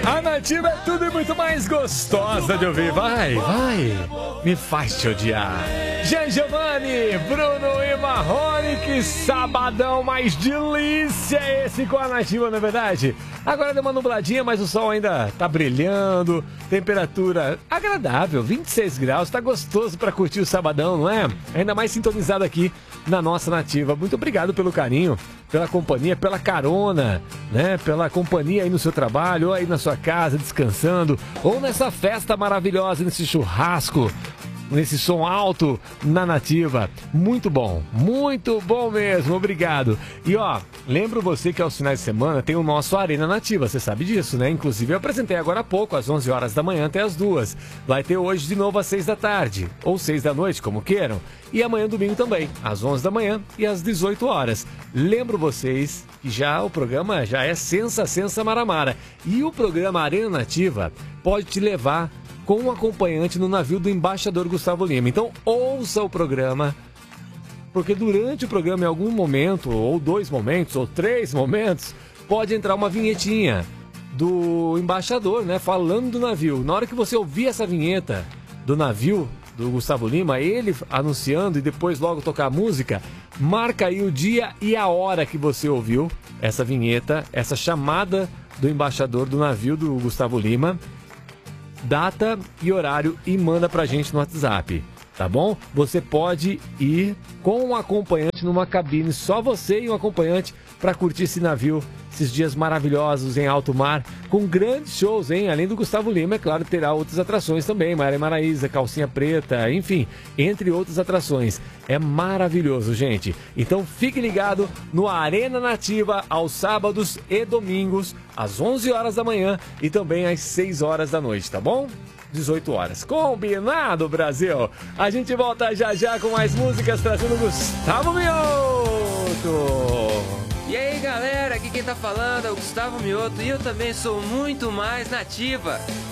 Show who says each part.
Speaker 1: A Nativa é tudo e muito mais gostosa de ouvir. Vai, me faz te odiar. Jean Giovanni, Bruno e Marrone, que sabadão mais delícia esse com a Nativa, não é verdade? Agora deu uma nubladinha, mas o sol ainda tá brilhando, temperatura agradável, 26 graus, tá gostoso pra curtir o sabadão, não é? Ainda mais sintonizado aqui na nossa Nativa. Muito obrigado pelo carinho, pela companhia, pela carona, né? Pela companhia aí no seu trabalho, ou aí na sua casa descansando, ou nessa festa maravilhosa, nesse churrasco, nesse som alto na Nativa. Muito bom mesmo, obrigado. E ó, lembro você que aos finais de semana tem o nosso Arena Nativa, você sabe disso, né? Inclusive eu apresentei agora há pouco, às 11 horas da manhã até às 2. Vai ter hoje de novo às 6 da tarde, ou 6 da noite, como queiram. E amanhã domingo também, às 11 da manhã e às 18 horas. Lembro vocês que já o programa já é Sensa Maramara. E o programa Arena Nativa pode te levar com um acompanhante no navio do embaixador Gustavo Lima. Então ouça o programa, porque durante o programa, em algum momento, ou 2 momentos, ou 3 momentos, pode entrar uma vinhetinha do embaixador, né, falando do navio. Na hora que você ouvir essa vinheta do navio do Gustavo Lima, ele anunciando e depois logo tocar a música, marca aí o dia e a hora que você ouviu essa vinheta, essa chamada do embaixador do navio do Gustavo Lima, data e horário, e manda pra gente no WhatsApp, tá bom? Você pode ir com um acompanhante numa cabine, só você e um acompanhante, pra curtir esse navio, esses dias maravilhosos em alto mar, com grandes shows, hein? Além do Gustavo Lima, é claro, terá outras atrações também, Maria Maraíza, Calcinha Preta, enfim, entre outras atrações. É maravilhoso, gente. Então fique ligado no Arena Nativa aos sábados e domingos, às 11 horas da manhã e também às 6 horas da noite, tá bom? 18 horas. Combinado, Brasil? A gente volta já com mais músicas, trazendo Gustavo Mioto.
Speaker 2: E aí, galera, aqui quem tá falando é o Gustavo Mioto e eu também sou muito mais Nativa.